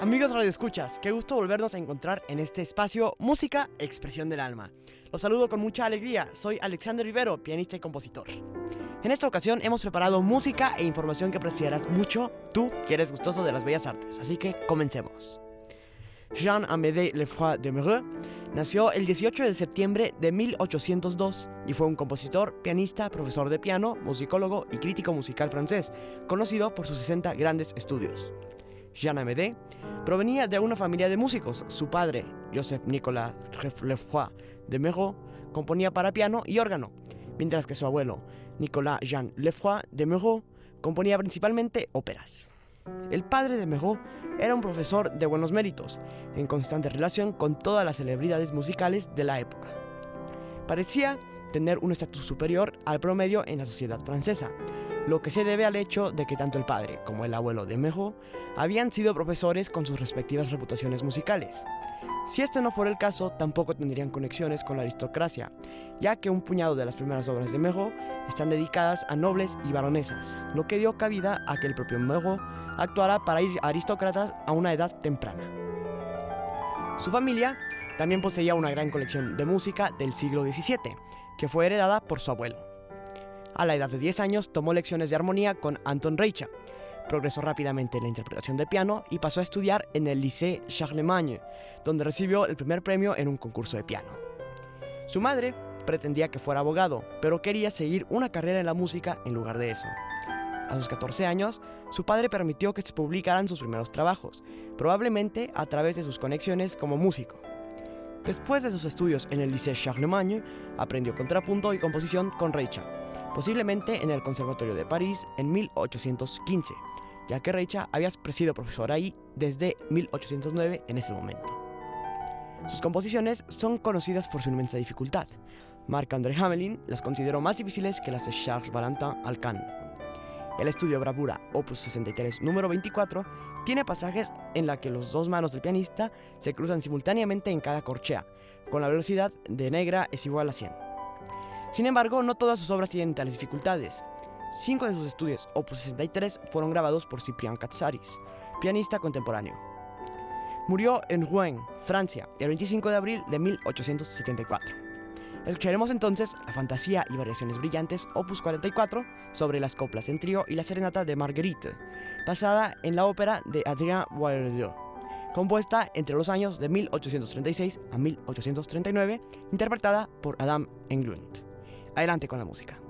Amigos radioescuchas, qué gusto volvernos a encontrar en este espacio Música, Expresión del Alma. Los saludo con mucha alegría, soy Alexander Rivero, pianista y compositor. En esta ocasión hemos preparado música e información que apreciarás mucho, tú que eres gustoso de las bellas artes, así que comencemos. Jean-Amédée Lefroy de Méreux nació el 18 de septiembre de 1802 y fue un compositor, pianista, profesor de piano, musicólogo y crítico musical francés, conocido por sus 60 grandes estudios. Jean-Amédée provenía de una familia de músicos. Su padre, Joseph-Nicolas Lefroy de Méreux, componía para piano y órgano, mientras que su abuelo, Nicolas-Jean Lefroy de Méreux, componía principalmente óperas. El padre de Méreux era un profesor de buenos méritos, en constante relación con todas las celebridades musicales de la época. Parecía tener un estatus superior al promedio en la sociedad francesa, lo que se debe al hecho de que tanto el padre como el abuelo de Méreux habían sido profesores con sus respectivas reputaciones musicales. Si este no fuera el caso, tampoco tendrían conexiones con la aristocracia, ya que un puñado de las primeras obras de Méreux están dedicadas a nobles y baronesas, lo que dio cabida a que el propio Méreux actuara para aristócratas a una edad temprana. Su familia también poseía una gran colección de música del siglo XVII, que fue heredada por su abuelo. A la edad de 10 años tomó lecciones de armonía con Anton Reicha, progresó rápidamente en la interpretación de piano y pasó a estudiar en el Lycée Charlemagne, donde recibió el primer premio en un concurso de piano. Su madre pretendía que fuera abogado, pero quería seguir una carrera en la música en lugar de eso. A sus 14 años, su padre permitió que se publicaran sus primeros trabajos, probablemente a través de sus conexiones como músico. Después de sus estudios en el Lycée Charlemagne, aprendió contrapunto y composición con Reicha, posiblemente en el Conservatorio de París en 1815, ya que Reicha había sido profesor ahí desde 1809 en ese momento. Sus composiciones son conocidas por su inmensa dificultad. Marc-André Hamelin las consideró más difíciles que las de Charles Valentin Alcan. El estudio Bravura, opus 63, número 24, tiene pasajes en la que las dos manos del pianista se cruzan simultáneamente en cada corchea, con la velocidad de negra es igual a 100. Sin embargo, no todas sus obras tienen tales dificultades. 5 de sus estudios, opus 63, fueron grabados por Cyprien Katsaris, pianista contemporáneo. Murió en Rouen, Francia, el 25 de abril de 1874. Escucharemos entonces la Fantasía y Variaciones Brillantes, opus 44, sobre las coplas en trío y la serenata de Marguerite, basada en la ópera de Adrien Boieldieu, compuesta entre los años de 1836 a 1839, interpretada por Adam Englund. Adelante con la música.